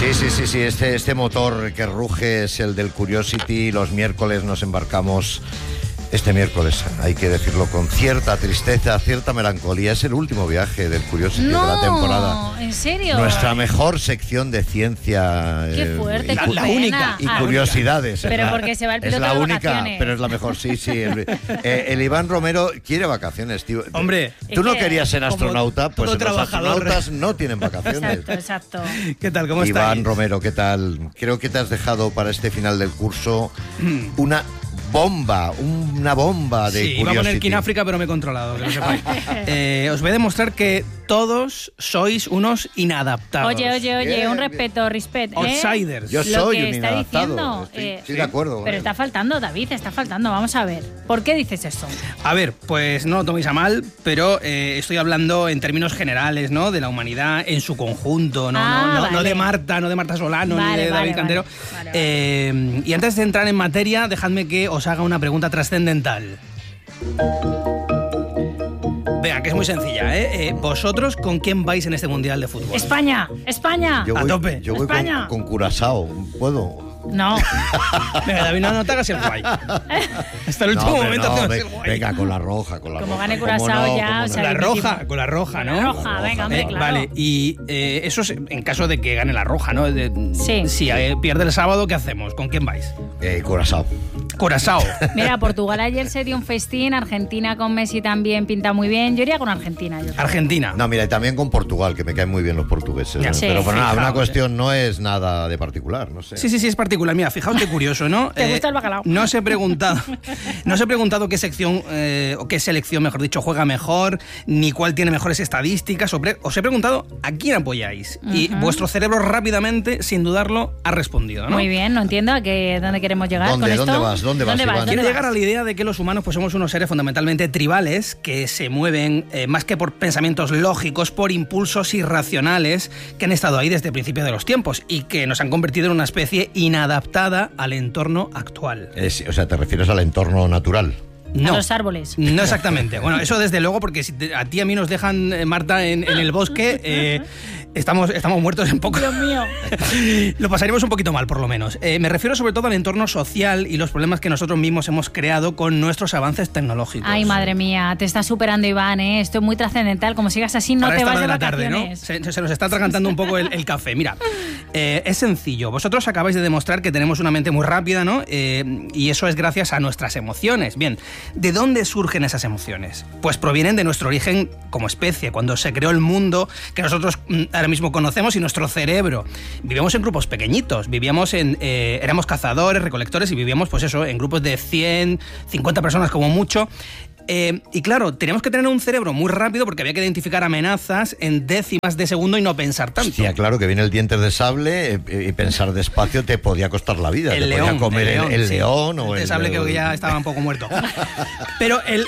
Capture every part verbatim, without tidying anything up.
Sí, sí, sí, sí. Este, este motor que ruge es el del Curiosity. Los miércoles nos embarcamos. Este miércoles, hay que decirlo con cierta tristeza, cierta melancolía. Es el último viaje del Curiosity no, de la temporada. ¿En serio? Nuestra mejor sección de ciencia. Qué fuerte, eh, qué y, pena. La única. Y curiosidades. Pero es la, porque se va el piloto es la de única, vacaciones. pero es la mejor, sí, sí. El, eh, el Iván Romero quiere vacaciones, tío. Hombre, tú no que querías ser como astronauta, pues todo los trabajador. astronautas no tienen vacaciones. Exacto, exacto. ¿Qué tal? ¿Cómo Iván estáis? Romero, ¿qué tal? Creo que te has dejado para este final del curso una bomba, una bomba de Sí, iba a poner Curiosity. Kináfrica, pero me he controlado, que lo sepáis. Eh, os voy a demostrar que todos sois unos inadaptados. Oye, oye, oye, Bien, un bien. respeto, respect. ¿eh? Outsiders. Yo Lo soy que un está inadaptado. diciendo, Estoy, eh, estoy de acuerdo. con Pero él. está faltando, David, está faltando. Vamos a ver. ¿Por qué dices eso? A ver, pues no lo toméis a mal, pero eh, estoy hablando en términos generales, ¿no? De la humanidad en su conjunto, no, Ah, no, no, vale. no de Marta, no de Marta Solano, Vale, ni de vale, David vale. Cantero. Vale, vale. Eh, y antes de entrar en materia, dejadme que os haga una pregunta trascendental. Vean, que es muy sencilla, ¿eh? Eh, ¿Vosotros con quién vais en este Mundial de Fútbol? España, España. Yo a voy, tope. Yo voy con, España. con Curazao. ¿Puedo? No. Venga, David, no, no te hagas el guay. Hasta el último No, hombre, momento no, hacemos ve- el guay. Venga, con la roja, con la Como roja. gane ¿Cómo Curazao no? ya, ¿Cómo o no? sea, La el roja, equipo. con la roja, ¿no? La roja, venga, hombre, Eh, claro. Vale, y eh, eso es en caso de que gane la roja, ¿no? De- Sí. Si eh, pierde el sábado, ¿qué hacemos? ¿Con quién vais? Eh, Curazao. Curazao. Mira, Portugal ayer se dio un festín, Argentina con Messi también pinta muy bien. Yo iría con Argentina. Yo creo. Argentina. No, mira, y también con Portugal, que me caen muy bien los portugueses. Ya. ¿no? Sí. Pero bueno, nada, Fijaos, una cuestión no es nada de particular, no sé. Sí, sí, sí, es particular. Mira, fijaos qué curioso, ¿no? ¿Te gusta el bacalao? No os he preguntado, no os he preguntado qué sección, eh, o qué selección, mejor dicho, juega mejor, ni cuál tiene mejores estadísticas. Os pre- os he preguntado a quién apoyáis. Y Ujú. vuestro cerebro rápidamente, sin dudarlo, ha respondido, ¿no? Muy bien, no entiendo a qué, dónde queremos llegar ¿Dónde? con esto. ¿Dónde vas? ¿Dónde vas, Iván? Quiero ¿Dónde llegar a vas? la idea de que los humanos pues, somos unos seres fundamentalmente tribales que se mueven eh, más que por pensamientos lógicos, por impulsos irracionales que han estado ahí desde el principio de los tiempos y que nos han convertido en una especie inadaptada al entorno actual. Eh, sí, o sea, te refieres al entorno natural. No. A los árboles. No exactamente. Bueno, eso desde luego, porque si te- a ti y a mí nos dejan, eh, Marta, en, en el bosque, eh, estamos, estamos muertos en poco. Dios mío. Lo pasaremos un poquito mal, por lo menos. Eh, me refiero sobre todo al entorno social y los problemas que nosotros mismos hemos creado con nuestros avances tecnológicos. Ay, madre mía, te está superando, Iván, ¿eh? Esto es muy trascendental. Como sigas así, no Ahora te esta vas hora de de la tarde, ¿no? vacaciones. Se, se nos está atragantando un poco el, el café. Mira, eh, es sencillo. Vosotros acabáis de demostrar que tenemos una mente muy rápida, ¿no? Eh, y eso es gracias a nuestras emociones. Bien, ¿de dónde surgen esas emociones? Pues provienen de nuestro origen como especie, cuando se creó el mundo que nosotros mm, ahora mismo conocemos y nuestro cerebro. Vivíamos en grupos pequeñitos, vivíamos en... eh, éramos cazadores, recolectores y vivíamos, pues eso, en grupos de cien, cincuenta personas como mucho. Eh, y claro, teníamos que tener un cerebro muy rápido porque había que identificar amenazas en décimas de segundo y no pensar tanto. Hostia, claro, que viene el dientes de sable eh, y pensar despacio te podía costar la vida. El te león, podía comer el, el sí. león o el el... sable que ya estaba un poco muerto. Pero el,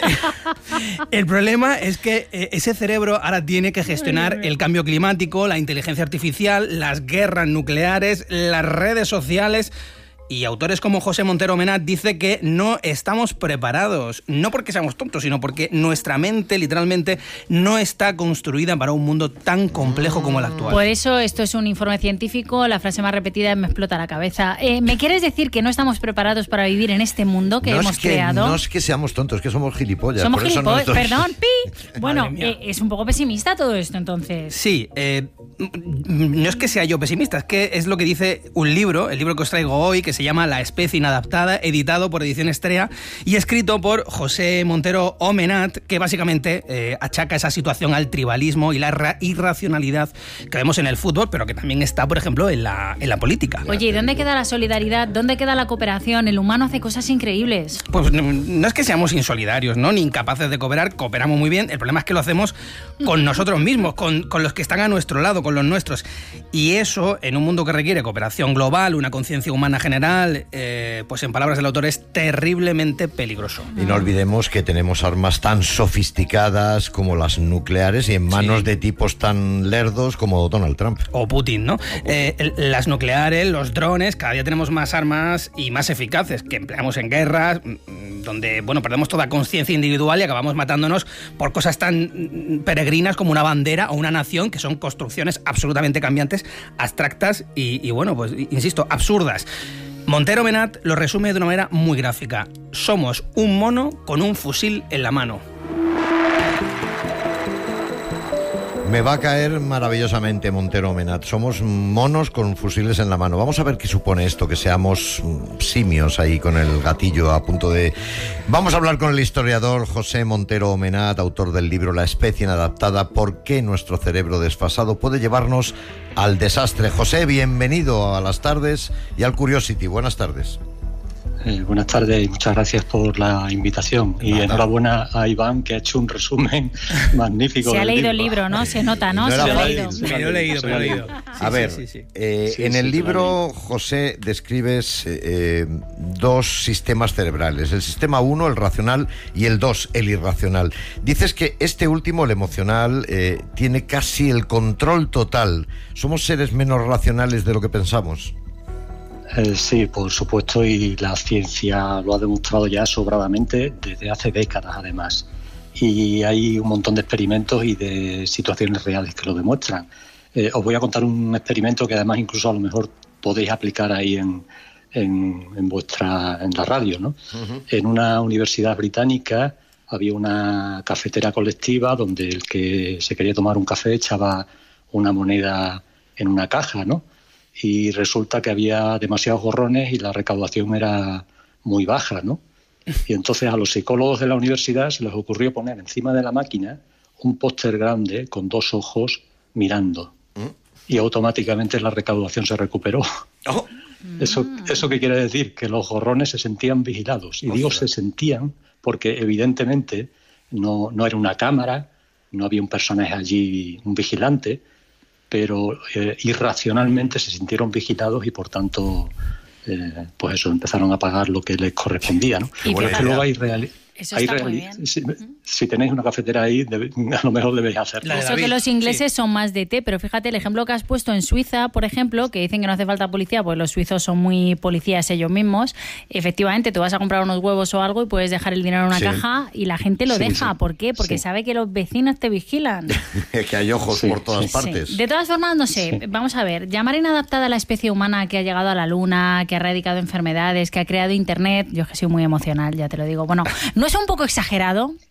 el problema es que eh, ese cerebro ahora tiene que gestionar el cambio climático, la inteligencia artificial, las guerras nucleares, las redes sociales. Y autores como José Montero Menat dice que no estamos preparados, no porque seamos tontos, sino porque nuestra mente literalmente no está construida para un mundo tan complejo como el actual. Por eso esto es un informe científico, la frase más repetida me explota la cabeza. Eh, ¿Me quieres decir que no estamos preparados para vivir en este mundo que no hemos es que, creado? No es que seamos tontos, es que somos gilipollas. Somos por eso gilipollas, no estoy- perdón, pi. Bueno, Madre mía. eh, es un poco pesimista todo esto entonces. Sí, eh, no es que sea yo pesimista, es que es lo que dice un libro, el libro que os traigo hoy, que se llama La especie inadaptada, editado por Edición Estrella y escrito por José Montero Omenat, que básicamente eh, achaca esa situación al tribalismo y la ra- irracionalidad que vemos en el fútbol, pero que también está, por ejemplo, en la, en la política. Oye, ¿y dónde queda la solidaridad? ¿Dónde queda la cooperación? El humano hace cosas increíbles. Pues no, no es que seamos insolidarios, ¿no? Ni incapaces de cooperar, cooperamos muy bien. El problema es que lo hacemos con nosotros mismos, con, con los que están a nuestro lado, con los nuestros. Y eso, en un mundo que requiere cooperación global, una conciencia humana general, eh, pues en palabras del autor, es terriblemente peligroso. Y no olvidemos que tenemos armas tan sofisticadas como las nucleares y en manos Sí. de tipos tan lerdos como Donald Trump. O Putin, ¿no? Eh, el- las nucleares, los drones, cada día tenemos más armas y más eficaces que empleamos en guerras mm, donde, bueno, perdemos toda conciencia individual y acabamos matándonos por cosas tan peregrinas como una bandera o una nación, que son construcciones absolutamente cambiantes, abstractas y, y bueno, pues insisto, absurdas. Montero Menat lo resume de una manera muy gráfica. Somos un mono con un fusil en la mano. Me va a caer maravillosamente Montero Menat. Somos monos con fusiles en la mano. Vamos a ver qué supone esto, que seamos simios ahí con el gatillo a punto de... Vamos a hablar con el historiador José Montero Menat, autor del libro La especie inadaptada, ¿por qué nuestro cerebro desfasado puede llevarnos al desastre? José, bienvenido a Las Tardes y al Curiosity. Buenas tardes. Eh, buenas tardes y muchas gracias por la invitación. Y Nada. enhorabuena a Iván, que ha hecho un resumen magnífico. Se ha leído libro. el libro, ¿no? Se nota, ¿no? No Se lo ha leído. Me lo he leído, me lo he leído. A ver, sí, sí, sí. Eh, Sí, en sí, el sí, libro, José, describes eh, dos sistemas cerebrales. El sistema uno, el racional, y el dos, el irracional. Dices que este último, el emocional, eh, tiene casi el control total. ¿Somos seres menos racionales de lo que pensamos? Eh, sí, por supuesto, y la ciencia lo ha demostrado ya sobradamente desde hace décadas, además. Y hay un montón de experimentos y de situaciones reales que lo demuestran. Eh, os voy a contar un experimento que además incluso a lo mejor podéis aplicar ahí en, en, en vuestra en la radio, ¿no? Uh-huh. En una universidad británica había una cafetera colectiva donde el que se quería tomar un café echaba una moneda en una caja, ¿no? Y resulta que había demasiados gorrones y la recaudación era muy baja, ¿no? Y entonces a los psicólogos de la universidad se les ocurrió poner encima de la máquina un póster grande con dos ojos mirando. Y automáticamente la recaudación se recuperó. Oh. ¿Eso, ¿Eso qué quiere decir? Que los gorrones se sentían vigilados. Y digo se sentían porque evidentemente no, no era una cámara, no había un personaje allí, un vigilante, pero eh, irracionalmente se sintieron vigilados y por tanto eh, pues eso, empezaron a pagar lo que les correspondía, ¿no? Y bueno, luego hay reali- Eso hay está reali- muy bien. Si, si tenéis una cafetera ahí, debe, a lo mejor debéis hacerlo. Eso que los ingleses sí. son más de té, pero fíjate el ejemplo que has puesto en Suiza, por ejemplo, que dicen que no hace falta policía, pues los suizos son muy policías ellos mismos. Efectivamente, tú vas a comprar unos huevos o algo y puedes dejar el dinero en una sí. caja y la gente lo sí, deja. Sí. ¿Por qué? Porque sí. sabe que los vecinos te vigilan. Que hay ojos sí. por todas sí. partes. Sí. De todas formas, no sé, sí. vamos a ver, llamar inadaptada a la especie humana que ha llegado a la luna, que ha erradicado enfermedades, que ha creado internet, yo es que soy muy emocional, ya te lo digo. Bueno, ¿no es un poco exagerado?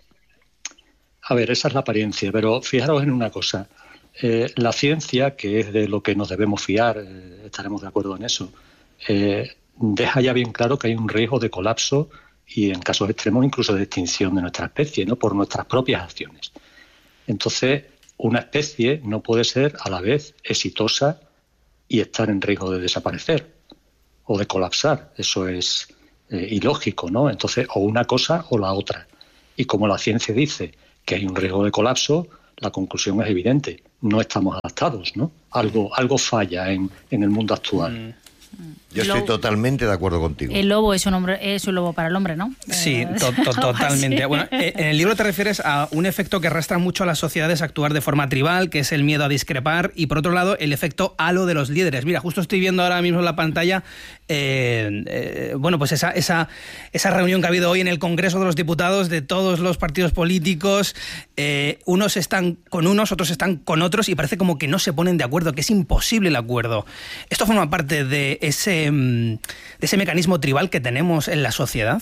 A ver, esa es la apariencia, pero fijaros en una cosa. Eh, la ciencia, que es de lo que nos debemos fiar, eh, estaremos de acuerdo en eso, eh, deja ya bien claro que hay un riesgo de colapso y en casos extremos incluso de extinción de nuestra especie, ¿no? Por nuestras propias acciones. Entonces, una especie no puede ser a la vez exitosa y estar en riesgo de desaparecer o de colapsar. Eso es eh, ilógico, ¿no? Entonces, o una cosa o la otra. Y como la ciencia dice que hay un riesgo de colapso, la conclusión es evidente. No estamos adaptados, ¿no? Algo, algo falla en, en el mundo actual. Mm. Yo estoy lobo. totalmente de acuerdo contigo. El lobo es un hombre, es un lobo para el hombre, ¿no? Sí, to, to, totalmente. Bueno, en el libro te refieres a un efecto que arrastra mucho a las sociedades a actuar de forma tribal, que es el miedo a discrepar, y por otro lado, el efecto halo de los líderes. Mira, justo estoy viendo ahora mismo en la pantalla, eh, eh, bueno, pues esa, esa, esa reunión que ha habido hoy en el Congreso de los Diputados de todos los partidos políticos. Eh, unos están con unos, otros están con otros, y parece como que no se ponen de acuerdo, que es imposible el acuerdo. Esto forma parte de ese de ese mecanismo tribal que tenemos en la sociedad.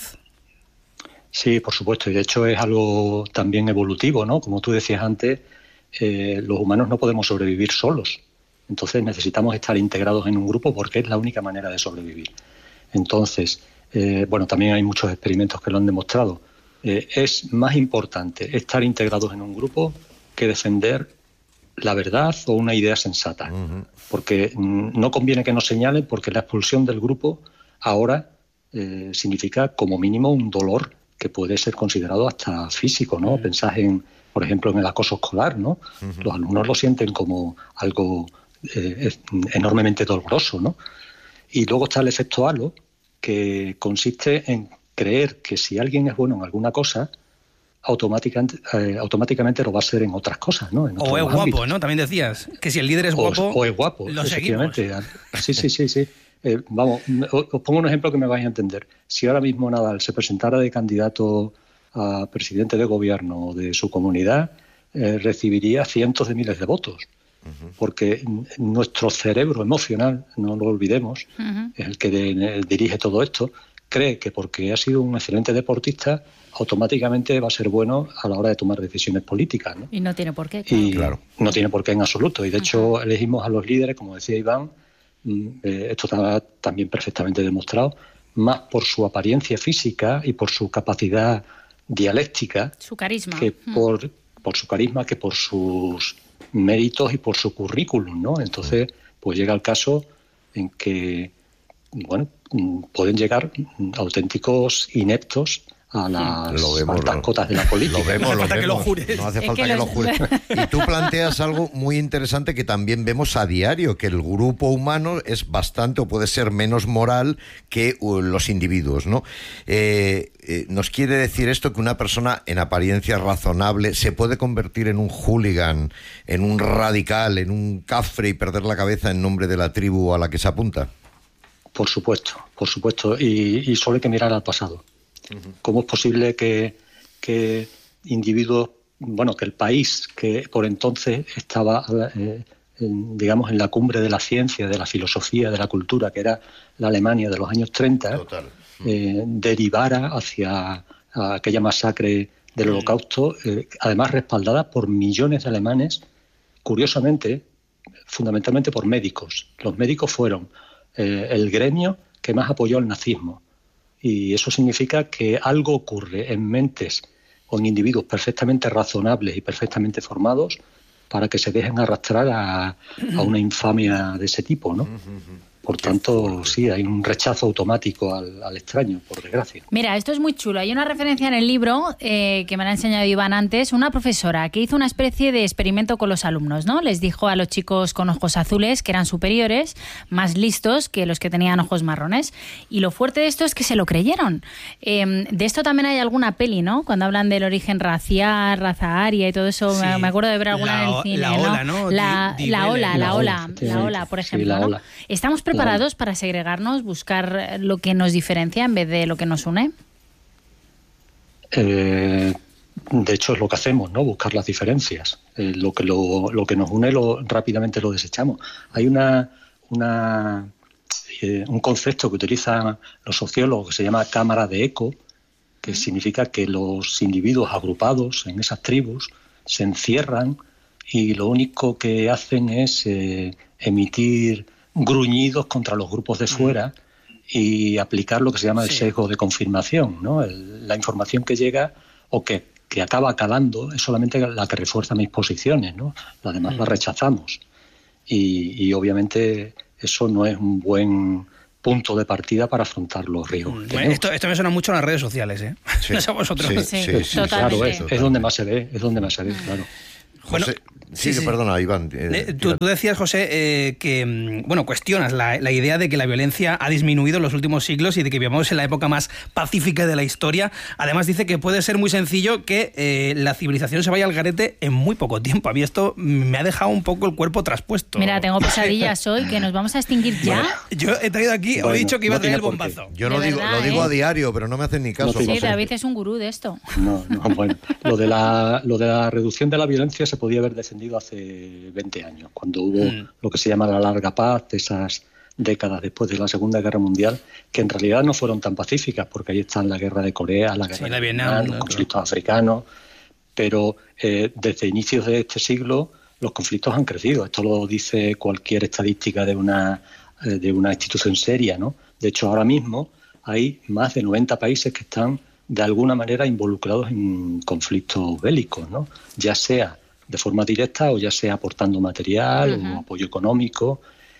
Sí, por supuesto, y de hecho es algo también evolutivo, ¿no? Como tú decías antes, eh, los humanos no podemos sobrevivir solos, entonces necesitamos estar integrados en un grupo porque es la única manera de sobrevivir. Entonces, eh, bueno, también hay muchos experimentos que lo han demostrado. Eh, es más importante estar integrados en un grupo que defender la verdad o una idea sensata. Uh-huh. Porque no conviene que nos señalen, porque la expulsión del grupo ahora eh, significa como mínimo un dolor que puede ser considerado hasta físico, ¿no? Uh-huh. Pensad en, por ejemplo, en el acoso escolar, ¿no? Uh-huh. Los alumnos lo sienten como algo eh, enormemente doloroso, ¿no? Y luego está el efecto halo, que consiste en creer que si alguien es bueno en alguna cosa, automáticamente, eh, automáticamente lo va a ser en otras cosas, ¿no? En o es guapo, ámbitos. ¿No? También decías que si el líder es guapo, o, o es guapo, lo efectivamente. seguimos. Sí, sí, sí, sí. Eh, vamos, os, os pongo un ejemplo que me vais a entender. Si ahora mismo Nadal se presentara de candidato a presidente de gobierno de su comunidad, eh, recibiría cientos de miles de votos. Uh-huh. Porque nuestro cerebro emocional, no lo olvidemos, uh-huh. es el que de, dirige todo esto, cree que porque ha sido un excelente deportista, automáticamente va a ser bueno a la hora de tomar decisiones políticas, ¿no? Y no tiene por qué. Claro. Y claro. no tiene por qué en absoluto. Y de uh-huh. hecho elegimos a los líderes, como decía Iván, eh, esto está también perfectamente demostrado, más por su apariencia física y por su capacidad dialéctica. Su carisma. Que uh-huh. por, por su carisma que por sus méritos y por su currículum, ¿no? Entonces, pues llega el caso en que, bueno, pueden llegar auténticos ineptos a las lo vemos, altas lo, cotas de la política. Lo vemos, no hace falta lo que lo vemos. jures. No hace es falta que, que los... lo jures. Y tú planteas algo muy interesante que también vemos a diario, que el grupo humano es bastante o puede ser menos moral que uh, los individuos, ¿no? Eh, eh, ¿Nos quiere decir esto que una persona en apariencia razonable se puede convertir en un hooligan, en un radical, en un cafre y perder la cabeza en nombre de la tribu a la que se apunta? Por supuesto, por supuesto. Y, y solo hay que mirar al pasado. ¿Cómo es posible que, que individuos, bueno, que el país que por entonces estaba, eh, en, digamos, en la cumbre de la ciencia, de la filosofía, de la cultura, que era la Alemania de los años treinta, eh, derivara hacia aquella masacre del Holocausto, eh, además respaldada por millones de alemanes, curiosamente, fundamentalmente por médicos. Los médicos fueron eh, el gremio que más apoyó al nazismo. Y eso significa que algo ocurre en mentes o en individuos perfectamente razonables y perfectamente formados para que se dejen arrastrar a, a una infamia de ese tipo, ¿no? Por tanto, sí, hay un rechazo automático al, al extraño, por desgracia. Mira, esto es muy chulo. Hay una referencia en el libro eh, que me la ha enseñado Iván antes, una profesora que hizo una especie de experimento con los alumnos, ¿no? Les dijo a los chicos con ojos azules que eran superiores, más listos que los que tenían ojos marrones. Y lo fuerte de esto es que se lo creyeron. Eh, de esto también hay alguna peli, ¿no? Cuando hablan del origen racial, raza aria y todo eso, sí. me, me acuerdo de ver alguna la, en el cine, la ¿no? ola, ¿no? La, Di, la ola, la ola, sí, la ola, por ejemplo, sí, la ola. ¿no? Estamos preparados para segregarnos, buscar lo que nos diferencia en vez de lo que nos une? Eh, de hecho es lo que hacemos, ¿no? Buscar las diferencias. Eh, lo que lo, lo que nos une lo, rápidamente lo desechamos. Hay una, una eh, un concepto que utilizan los sociólogos que se llama cámara de eco, que mm. significa que los individuos agrupados en esas tribus se encierran y lo único que hacen es eh, emitir gruñidos contra los grupos de fuera y aplicar lo que se llama el sí. sesgo de confirmación, ¿no? El, la información que llega o que, que acaba calando es solamente la que refuerza mis posiciones, ¿no? Las demás mm. las rechazamos. Y, y obviamente eso no es un buen punto de partida para afrontar los riesgos. Bueno, esto, esto me suena mucho en las redes sociales, ¿eh? Sí. No sé vosotros. Sí, sí, sí, sí, claro, es, es donde más se ve, es donde más se ve, claro. José, Bueno, sí, sí, sí. perdona, Iván. Eh, eh, tú, tú decías, José, eh, que bueno, cuestionas la, la idea de que la violencia ha disminuido en los últimos siglos y de que vivamos en la época más pacífica de la historia. Además, dice que puede ser muy sencillo que eh, la civilización se vaya al garete en muy poco tiempo. A mí esto me ha dejado un poco el cuerpo traspuesto. Mira, tengo pesadillas hoy, que nos vamos a extinguir ya. Bueno, yo he traído aquí, bueno, he dicho que iba no a traer el tiene por bombazo. Yo de lo digo, verdad, lo digo ¿eh? a diario, pero no me hacen ni caso. No tiene Sí, por David es un gurú de esto. No, no, bueno. Lo de la, lo de la reducción de la violencia se podía haber defendido hace veinte años, cuando hubo mm. lo que se llama la larga paz, esas décadas después de la Segunda Guerra Mundial, que en realidad no fueron tan pacíficas, porque ahí están la guerra de Corea, la guerra sí, la de Vietnam, Vietnam, no, los conflictos africanos, pero eh, desde inicios de este siglo los conflictos han crecido. Esto lo dice cualquier estadística de una, eh, de una institución seria, ¿no? De hecho, ahora mismo hay más de noventa países que están de alguna manera involucrados en conflictos bélicos, ¿no? Ya sea de forma directa o ya sea aportando material uh-huh. o apoyo económico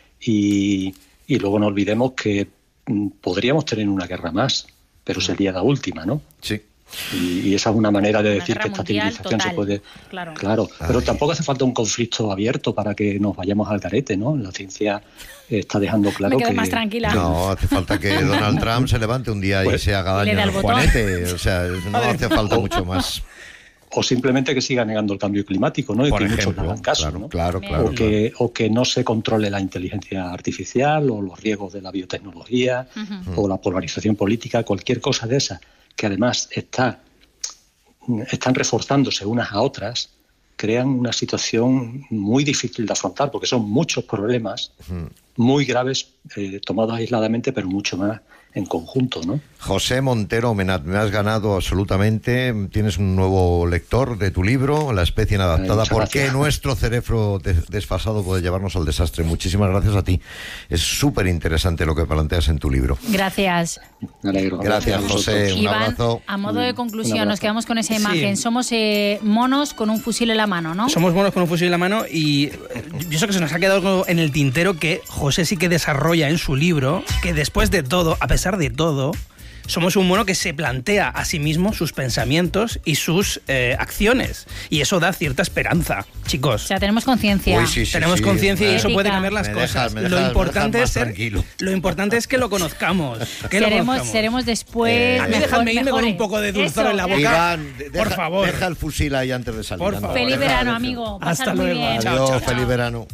y, y luego no olvidemos que mm, podríamos tener una guerra más, pero uh-huh. sería la última, ¿no? Sí. Y, y esa es una manera de una decir que esta civilización total. se puede... Claro, claro pero Ay. tampoco hace falta un conflicto abierto para que nos vayamos al garete, ¿no? La ciencia está dejando claro Me quedo que... más tranquila. No, hace falta que Donald Trump se levante un día Pues, y se haga le daño da al el botón. Juanete. O sea, no hace falta mucho más. o simplemente que siga negando el cambio climático, ¿no? Y Por que ejemplo, muchos le hagan caso, claro, ¿no? claro, claro, o, que, o que no se controle la inteligencia artificial o los riesgos de la biotecnología uh-huh. o la polarización política, cualquier cosa de esa, que además está, están reforzándose unas a otras, crean una situación muy difícil de afrontar, porque son muchos problemas uh-huh. muy graves, eh, tomados aisladamente, pero mucho más en conjunto, ¿no? José Montero Menat, me has ganado absolutamente. Tienes un nuevo lector de tu libro, La especie inadaptada. Ay, ¿Por qué gracias. nuestro cerebro des- desfasado puede llevarnos al desastre? Muchísimas gracias a ti. Es súper interesante lo que planteas en tu libro. Gracias. Me alegro. Gracias, José. Un Iván, abrazo. a modo de conclusión, abrazo. nos quedamos con esa imagen. Sí. Somos eh, monos con un fusil en la mano, ¿no? Somos monos con un fusil en la mano y yo sé que se nos ha quedado algo en el tintero que José sí que desarrolla en su libro, que después de todo, a pesar de todo, somos un mono que se plantea a sí mismo sus pensamientos y sus eh, acciones. Y eso da cierta esperanza, chicos. O sea, tenemos conciencia. Uy, sí, sí, Tenemos sí. conciencia y Me- eso puede cambiar las me cosas. dejas- me lo, dejas- importante me dejas es ser, más tranquilo. lo importante es que lo conozcamos. Que lo seremos, conozcamos. seremos después. Eh, A mí mejor, déjame irme con mejores. un poco de dulzor Eso, en la boca. Iván, de- Por deja, favor. deja el fusil ahí antes de salir. Por anda. favor. Feliz Deja- verano, deja- amigo. Hasta Pasad muy luego. bien. Adiós, Chao, chao, feliz chao. verano.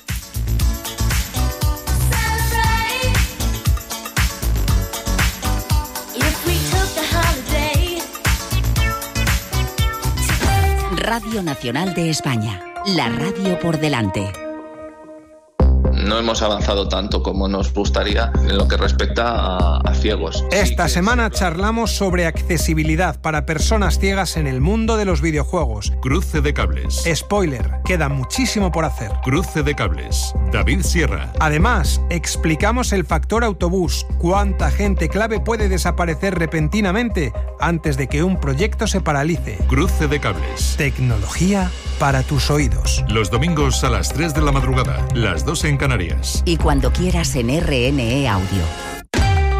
Radio Nacional de España, la radio por delante. No hemos avanzado tanto como nos gustaría en lo que respecta a, a ciegos. Esta Sí, semana sí, charlamos sobre accesibilidad para personas ciegas en el mundo de los videojuegos. Cruce de cables. Spoiler, queda muchísimo por hacer. Cruce de cables. David Sierra. Además, explicamos el factor autobús, cuánta gente clave puede desaparecer repentinamente antes de que un proyecto se paralice. Cruce de cables. Tecnología para tus oídos. Los domingos a las tres de la madrugada, las dos en Canarias. Y cuando quieras en R N E Audio.